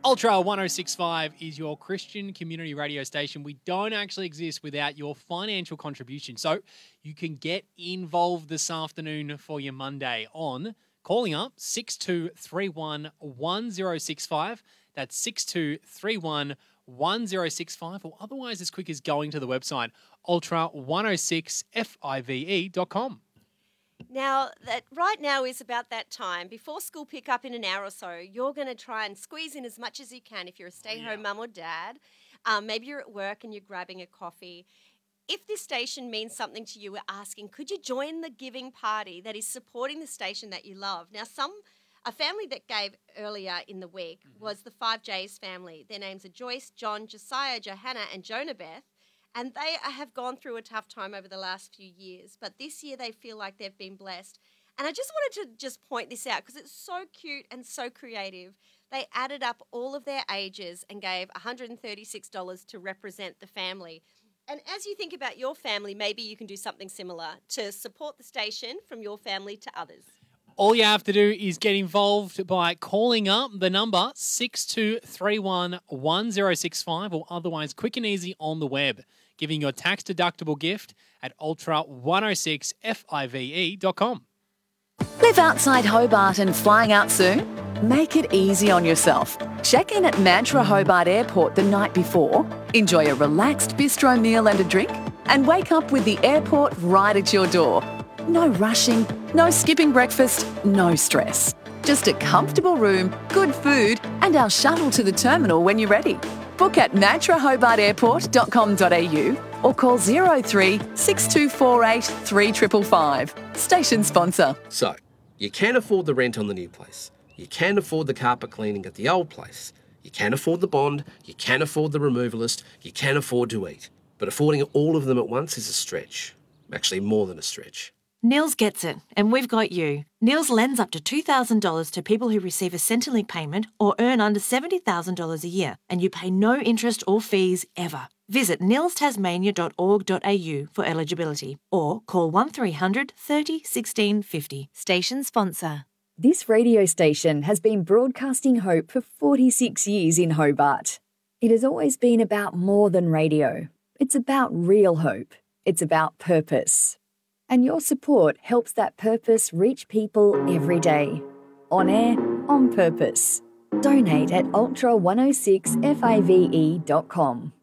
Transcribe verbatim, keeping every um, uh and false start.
Ultra one oh six point five is your Christian community radio station. We don't actually exist without your financial contribution. So you can get involved this afternoon for your Monday on calling up six two three one, one oh six five. That's six two three one, one oh six five, or otherwise as quick as going to the website ultra one oh six five dot com. Now, that right now is about that time. Before school pick up in an hour or so, you're going to try and squeeze in as much as you can if you're a stay-home oh, yeah. mum or dad. Um, maybe you're at work and you're grabbing a coffee. If this station means something to you, we're asking, could you join the giving party that is supporting the station that you love? Now, some a family that gave earlier in the week mm-hmm. was the Five J's family. Their names are Joyce, John, Josiah, Johanna, and Jonah Beth. And they have gone through a tough time over the last few years, but this year they feel like they've been blessed. And I just wanted to just point this out because it's so cute and so creative. They added up all of their ages and gave one hundred thirty-six dollars to represent the family. And as you think about your family, maybe you can do something similar to support the station from your family to others. All you have to do is get involved by calling up the number six two three one, one oh six five or otherwise quick and easy on the web, giving your tax-deductible gift at ultra one oh six five dot com. Live outside Hobart and flying out soon? Make it easy on yourself. Check in at Mantra Hobart Airport the night before, enjoy a relaxed bistro meal and a drink, and wake up with the airport right at your door. No rushing, no skipping breakfast, no stress. Just a comfortable room, good food, and our shuttle to the terminal when you're ready. Book at mantra hobart airport dot com dot a u or call zero three six two four eight three five five five. Station sponsor. So, you can afford the rent on the new place. You can afford the carpet cleaning at the old place. You can afford the bond. You can afford the removalist. You can afford to eat. But affording all of them at once is a stretch. Actually, more than a stretch. Nils gets it, and we've got you. Nils lends up to two thousand dollars to people who receive a Centrelink payment or earn under seventy thousand dollars a year, and you pay no interest or fees ever. Visit nils tasmania dot org dot a u for eligibility or call one three hundred, thirty, sixteen fifty. Station sponsor. This radio station has been broadcasting hope for forty-six years in Hobart. It has always been about more than radio. It's about real hope. It's about purpose. And your support helps that purpose reach people every day. On air, on purpose. Donate at ultra one oh six five dot com.